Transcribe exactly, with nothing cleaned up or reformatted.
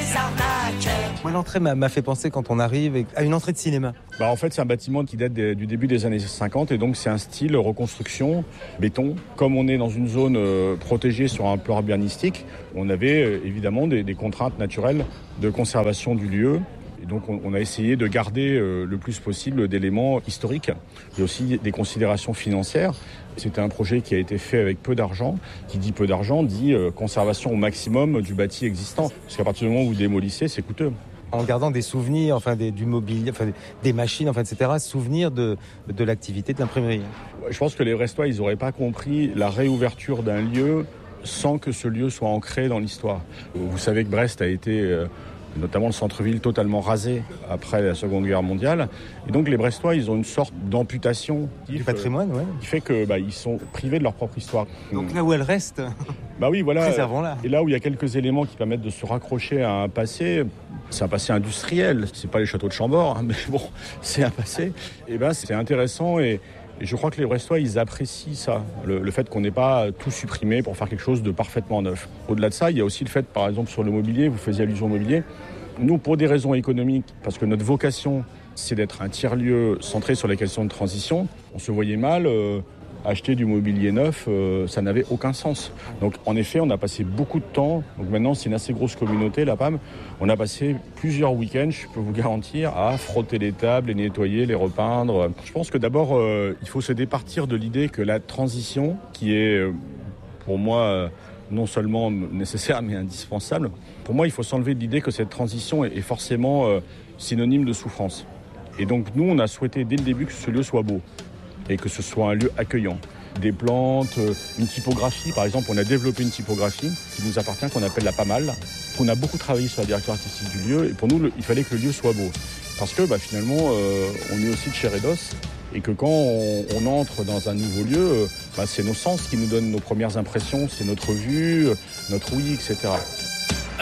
Moi, l'entrée m'a, m'a fait penser, quand on arrive, à une entrée de cinéma. Bah en fait, c'est un bâtiment qui date des, du début des années cinquante et donc c'est un style reconstruction, béton. Comme on est dans une zone euh, protégée sur un plan urbanistique, on avait euh, évidemment des, des contraintes naturelles de conservation du lieu. Et donc on, on a essayé de garder euh, le plus possible d'éléments historiques et aussi des considérations financières. C'était un projet qui a été fait avec peu d'argent. Qui dit peu d'argent dit euh, conservation au maximum du bâti existant. Parce qu'à partir du moment où vous démolissez, c'est coûteux. En gardant des souvenirs, enfin des, du mobilier, enfin des machines, enfin et cetera, souvenirs de, de l'activité de l'imprimerie. Je pense que les Brestois, ils n'auraient pas compris la réouverture d'un lieu sans que ce lieu soit ancré dans l'histoire. Vous savez que Brest a été, euh, notamment le centre-ville, totalement rasé après la Seconde Guerre mondiale. Et donc les Brestois, ils ont une sorte d'amputation du patrimoine, euh, ouais. qui fait que bah, ils sont privés de leur propre histoire. Donc là où elle reste, bah oui, voilà. préservons-la. Et là où il y a quelques éléments qui permettent de se raccrocher à un passé, c'est un passé industriel. C'est pas les châteaux de Chambord, hein, mais bon, c'est un passé. Et ben c'est intéressant et Et je crois que les Brestois, ils apprécient ça, le, le fait qu'on n'ait pas tout supprimé pour faire quelque chose de parfaitement neuf. Au-delà de ça, il y a aussi le fait, par exemple, sur le mobilier, vous faisiez allusion au mobilier. Nous, pour des raisons économiques, parce que notre vocation, c'est d'être un tiers-lieu centré sur les questions de transition, on se voyait mal euh, acheter du mobilier neuf, euh, ça n'avait aucun sens. Donc, en effet, on a passé beaucoup de temps. Donc maintenant, c'est une assez grosse communauté, la P A M. On a passé plusieurs week-ends, je peux vous garantir, à frotter les tables, les nettoyer, les repeindre. Je pense que d'abord, euh, il faut se départir de l'idée que la transition, qui est euh, pour moi euh, non seulement nécessaire mais indispensable, pour moi, il faut s'enlever de l'idée que cette transition est, est forcément euh, synonyme de souffrance. Et donc nous, on a souhaité dès le début que ce lieu soit beau et que ce soit un lieu accueillant. Des plantes, une typographie. Par exemple, on a développé une typographie qui nous appartient, qu'on appelle la PAMAL. On a beaucoup travaillé sur la direction artistique du lieu et pour nous, le, il fallait que le lieu soit beau. Parce que bah, finalement, euh, on est aussi de chair et d'os et que quand on, on entre dans un nouveau lieu, euh, bah, c'est nos sens qui nous donnent nos premières impressions, c'est notre vue, notre ouïe, et cetera.